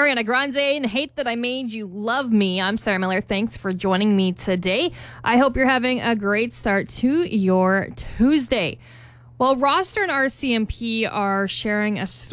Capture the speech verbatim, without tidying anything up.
Ariana Grande and Hate That I Made You Love Me. I'm Sarah Miller. Thanks for joining me today. I hope you're having a great start to your Tuesday. Well, Roster and R C M P are sharing a story